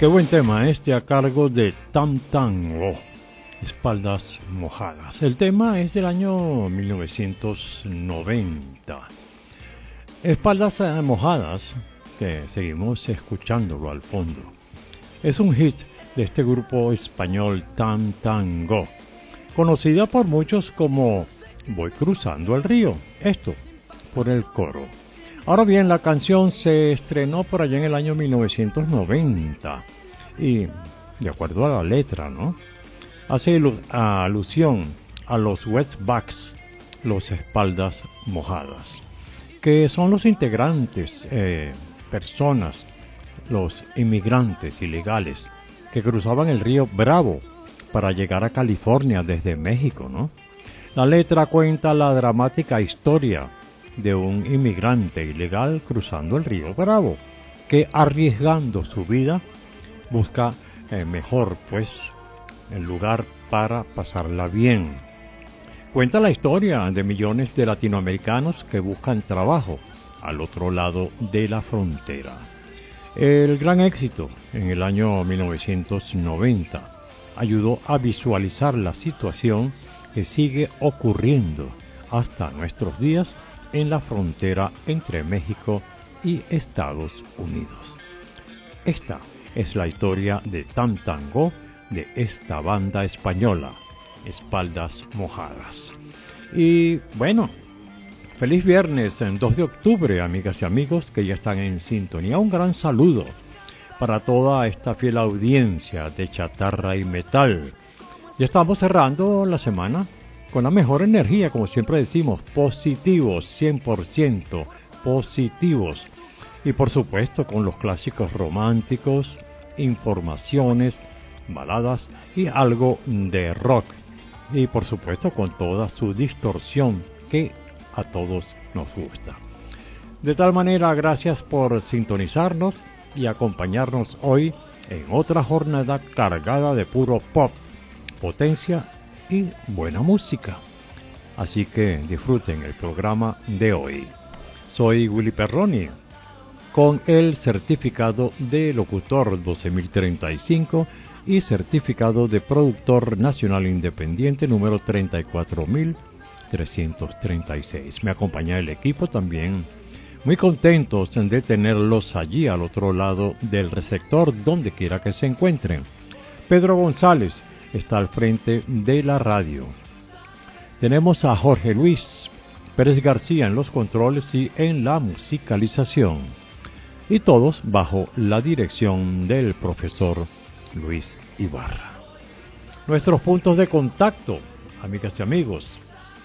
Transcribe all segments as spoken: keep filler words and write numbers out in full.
Qué buen tema este a cargo de Tam Tango, Espaldas Mojadas. El tema es del año mil novecientos noventa. Espaldas Mojadas, que seguimos escuchándolo al fondo, es un hit de este grupo español Tam Tango, conocida por muchos como Voy cruzando el río, esto por el coro. Ahora bien, la canción se estrenó por allá en el año mil novecientos noventa y, de acuerdo a la letra, ¿no?, hace alusión a los wetbacks, los espaldas mojadas, que son los integrantes, eh, personas, los inmigrantes ilegales que cruzaban el río Bravo para llegar a California desde México, ¿no? La letra cuenta la dramática historia de un inmigrante ilegal cruzando el río Bravo, que arriesgando su vida busca eh, mejor, pues, el lugar para pasarla bien. Cuenta la historia de millones de latinoamericanos que buscan trabajo al otro lado de la frontera. El gran éxito en el año mil novecientos noventa ayudó a visualizar la situación que sigue ocurriendo hasta nuestros días en la frontera entre México y Estados Unidos. Esta es la historia de Tam Tango, de esta banda española, Espaldas Mojadas. Y bueno, feliz viernes, en dos de octubre, amigas y amigos que ya están en sintonía. Un gran saludo para toda esta fiel audiencia de Chatarra y Metal. Ya estamos cerrando la semana con la mejor energía, como siempre decimos, positivos, cien por ciento positivos. Y por supuesto con los clásicos románticos, informaciones, baladas y algo de rock. Y por supuesto con toda su distorsión que a todos nos gusta. De tal manera, gracias por sintonizarnos y acompañarnos hoy en otra jornada cargada de puro pop, potencia y buena música. Así que disfruten el programa de hoy. Soy Willy Perroni, con el certificado de locutor doce mil treinta y cinco y certificado de productor nacional independiente número treinta y cuatro mil trescientos treinta y seis. Me acompaña el equipo también, muy contentos de tenerlos allí al otro lado del receptor, donde quiera que se encuentren. Pedro González está al frente de la radio. Tenemos a Jorge Luis Pérez García en los controles y en la musicalización. Y todos bajo la dirección del profesor Luis Ibarra. Nuestros puntos de contacto, amigas y amigos: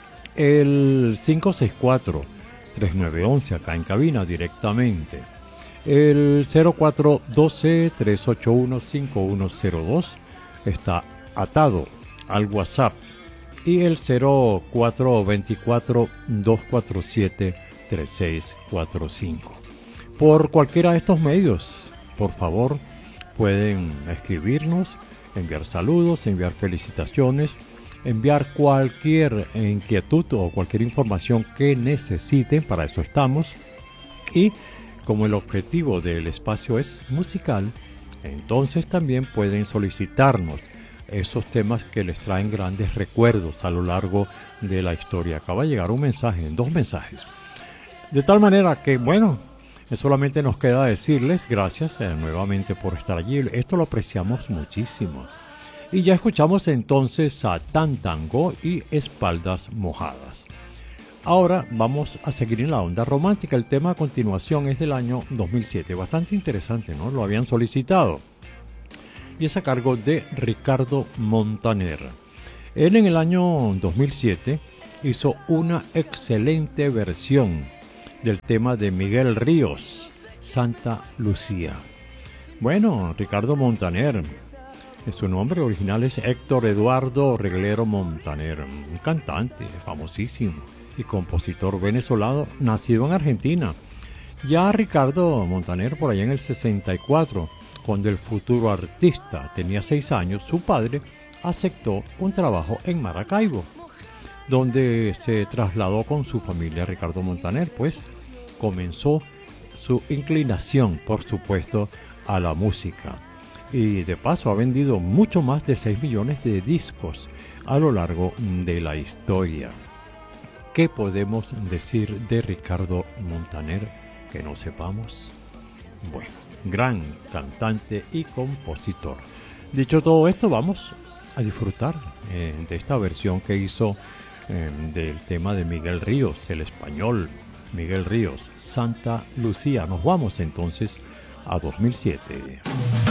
el cinco seis cuatro, tres nueve uno uno acá en cabina directamente, el cero cuatro uno dos, tres ocho uno, cinco uno cero dos está atado al WhatsApp, y el cero cuatro dos cuatro, dos cuatro siete, tres seis cuatro cinco. Por cualquiera de estos medios, por favor, pueden escribirnos, enviar saludos, enviar felicitaciones, enviar cualquier inquietud o cualquier información que necesiten. Para eso estamos. Y como el objetivo del espacio es musical, entonces también pueden solicitarnos esos temas que les traen grandes recuerdos a lo largo de la historia. Acaba de llegar un mensaje, dos mensajes. De tal manera que, bueno, solamente nos queda decirles gracias eh, nuevamente por estar allí. Esto lo apreciamos muchísimo. Y ya escuchamos entonces a Tam Tango y Espaldas Mojadas. Ahora vamos a seguir en la onda romántica. El tema a continuación es del año dos mil siete. Bastante interesante, ¿no? Lo habían solicitado. Y es a cargo de Ricardo Montaner. Él en el año dos mil siete hizo una excelente versión del tema de Miguel Ríos, Santa Lucía. Bueno, Ricardo Montaner, su nombre original es Héctor Eduardo Reglero Montaner, un cantante famosísimo y compositor venezolano nacido en Argentina. Ya Ricardo Montaner, por allá en el sesenta y cuatro, cuando el futuro artista tenía seis años, su padre aceptó un trabajo en Maracaibo, donde se trasladó con su familia. Ricardo Montaner, pues, comenzó su inclinación, por supuesto, a la música. y de paso ha vendido mucho más de seis millones de discos a lo largo de la historia. ¿Qué podemos decir de Ricardo Montaner que no sepamos? Bueno, gran cantante y compositor. Dicho todo esto, vamos a disfrutar eh, de esta versión que hizo eh, del tema de Miguel Ríos, el español Miguel Ríos, Santa Lucía. Nos vamos entonces a dos mil siete.